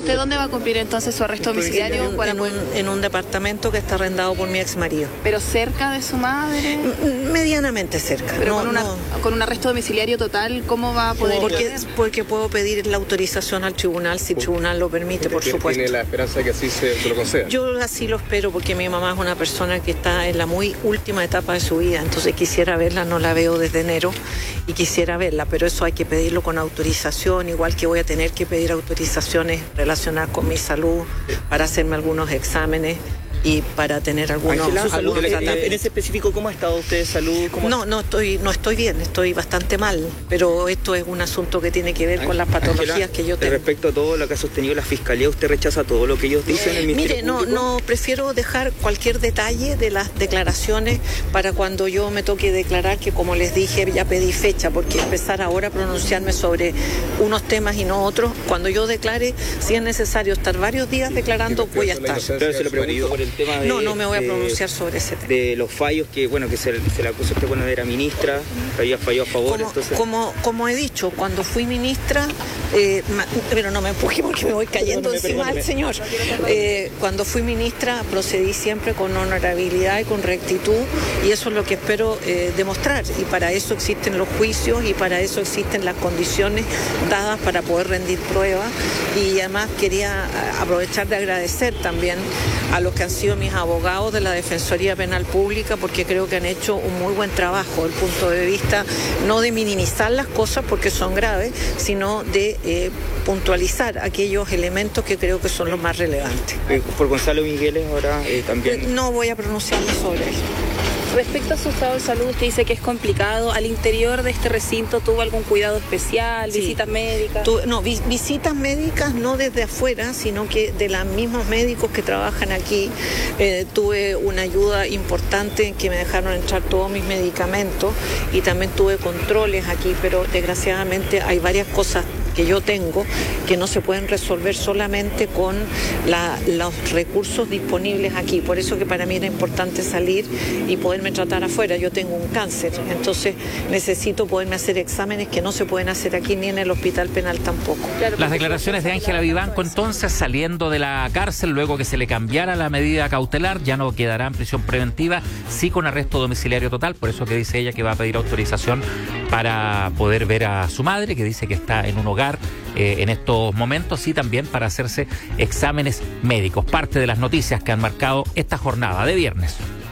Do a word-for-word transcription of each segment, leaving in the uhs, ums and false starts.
¿Usted dónde va a cumplir entonces su arresto domiciliario? En, para en, poder... un, en un departamento que está arrendado por mi ex marido. ¿Pero cerca de su madre? Medianamente cerca. Pero no, con, una, no. con un arresto domiciliario total, ¿cómo va a poder...? Porque, porque puedo pedir la autorización al tribunal, si el tribunal lo permite, por supuesto. ¿Tiene la esperanza de que así se, se lo conceda? Yo así lo espero, porque mi mamá es una persona que está en la muy última etapa de su vida, entonces quisiera verla, no la veo desde enero, y quisiera verla, pero eso hay que pedirlo con autorización, igual que voy a tener que pedir autorizaciones relacionadas con mi salud para hacerme algunos exámenes y para tener algunos, Ángela, algunos salud, tratamientos. en ese específico, ¿cómo ha estado usted de salud? ¿Cómo... No, no estoy, no estoy bien, estoy bastante mal, pero esto es un asunto que tiene que ver con las patologías Ángela, que yo tengo. Respecto a todo lo que ha sostenido la Fiscalía, ¿usted rechaza todo lo que ellos dicen en el Ministerio Mire, no, Público? no, prefiero dejar cualquier detalle de las declaraciones para cuando yo me toque declarar, que como les dije, ya pedí fecha, porque empezar ahora a pronunciarme sobre unos temas y no otros, cuando yo declare, si es necesario estar varios días declarando, voy a estar. Entonces se lo pregunto por el tema de... No, no me voy a de, pronunciar sobre ese tema. De los fallos que, bueno, que se, se le acusa a usted, bueno, era ministra, que había fallado a favor, Como, entonces... como, como he dicho, cuando fui ministra, eh, ma, pero no me empuje porque me voy cayendo Perdóneme, encima perdóneme. del señor. Eh, cuando fui ministra procedí siempre con honorabilidad y con rectitud, y eso es lo que espero eh, demostrar, y para eso existen los juicios y para eso existen las condiciones dadas para poder rendir pruebas. Y además quería aprovechar de agradecer también a los que han sido mis abogados de la Defensoría Penal Pública, porque creo que han hecho un muy buen trabajo desde el punto de vista no de minimizar las cosas porque son graves, sino de eh, puntualizar aquellos elementos que creo que son los más relevantes. Eh, por Gonzalo Migueles ahora eh, también... Eh, no voy a pronunciarme sobre él. Respecto a su estado de salud, usted dice que es complicado. ¿Al interior de este recinto tuvo algún cuidado especial, Sí. visitas médicas? Tu, no, vi, visitas médicas no desde afuera, sino que de los mismos médicos que trabajan aquí. Eh, tuve una ayuda importante en que me dejaron entrar todos mis medicamentos, y también tuve controles aquí, pero desgraciadamente hay varias cosas que yo tengo que no se pueden resolver solamente con la, los recursos disponibles aquí. Por eso que para mí era importante salir y poderme tratar afuera. Yo tengo un cáncer, entonces necesito poderme hacer exámenes que no se pueden hacer aquí ni en el hospital penal tampoco. Claro, Las declaraciones de Ángela Vivanco, entonces, saliendo de la cárcel luego que se le cambiara la medida cautelar, ya no quedará en prisión preventiva, sí con arresto domiciliario total. Por eso que dice ella que va a pedir autorización para poder ver a su madre, que dice que está en un hogar eh, en estos momentos, y también para hacerse exámenes médicos. Parte de las noticias que han marcado esta jornada de viernes.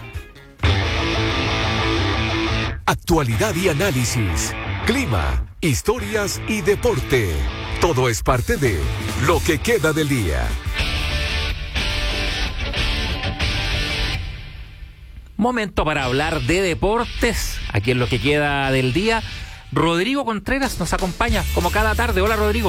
Actualidad y análisis, clima, historias y deporte. Todo es parte de Lo que queda del día. Momento para hablar de deportes, aquí en Lo que queda del día. Rodrigo Contreras nos acompaña como cada tarde. Hola, Rodrigo.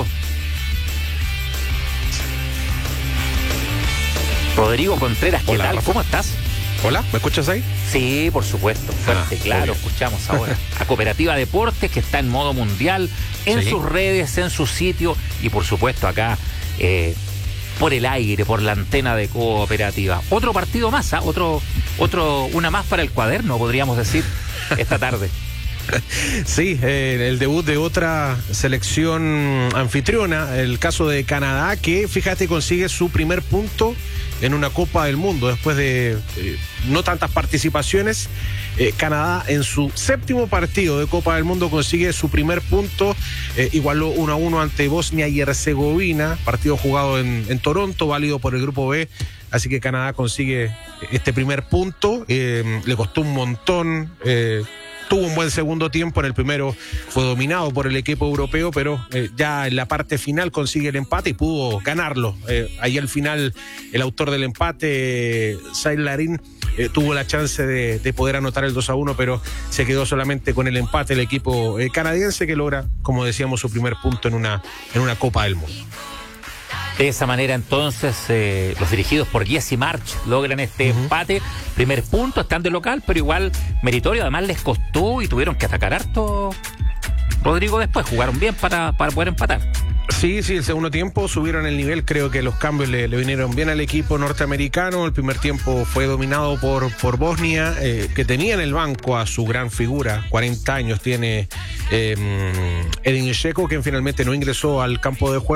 Rodrigo Contreras, ¿qué Hola, tal? Rafa. ¿Cómo estás? Hola, ¿me escuchas ahí? Sí, por supuesto, fuerte, Ah, claro, muy bien. escuchamos ahora. A Cooperativa Deportes, que está en modo mundial, en Sí. sus redes, en su sitio, y por supuesto acá, eh, por el aire, por la antena de Cooperativa. Otro partido más, ¿ah? otro, otro, una más para el cuaderno, podríamos decir, esta tarde. Sí, eh, el debut de otra selección anfitriona, el caso de Canadá, que fíjate consigue su primer punto en una Copa del Mundo después de eh, no tantas participaciones. eh, Canadá en su séptimo partido de Copa del Mundo consigue su primer punto, eh, igualó uno a uno ante Bosnia y Herzegovina, partido jugado en, en Toronto, válido por el grupo B. Así que Canadá consigue este primer punto, eh, le costó un montón. eh, Tuvo un buen segundo tiempo, en el primero fue dominado por el equipo europeo, pero eh, ya en la parte final consigue el empate y pudo ganarlo. Eh, ahí al final el autor del empate, eh, Saïd Larin, eh, tuvo la chance de, de poder anotar el dos a uno, pero se quedó solamente con el empate el equipo eh, canadiense, que logra, como decíamos, su primer punto en una, en una Copa del Mundo. De esa manera, entonces, eh, los dirigidos por Jesse March logran este uh-huh. empate. Primer punto, están de local, pero igual meritorio. Además, les costó y tuvieron que atacar harto, Rodrigo, después. Jugaron bien para, para poder empatar. Sí, sí, el segundo tiempo subieron el nivel, creo que los cambios le, le vinieron bien al equipo norteamericano. El primer tiempo fue dominado por, por Bosnia, eh, que tenía en el banco a su gran figura, cuarenta años tiene eh, Edin Dzeko, que finalmente no ingresó al campo de juego.